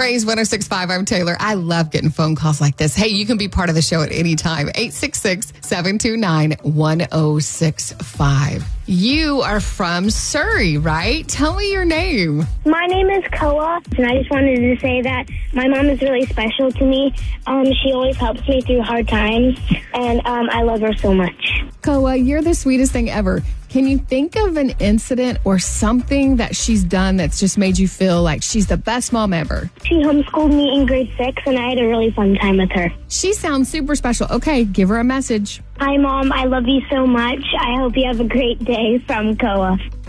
Praise 106.5. I'm Taylor. I love getting phone calls like this. Hey, you can be part of the show at any time. 866-729-1065. You are from Surrey, right? Tell me your name. My name is Koa, and I just wanted to say that my mom is really special to me. She always helps me through hard times, and I love her so much. Koa, you're the sweetest thing ever. Can you think of an incident or something that she's done that's just made you feel like she's the best mom ever? She homeschooled me in grade 6, and I had a really fun time with her. She sounds super special. Okay, give her a message. Hi, Mom. I love you so much. I hope you have a great day from Koa.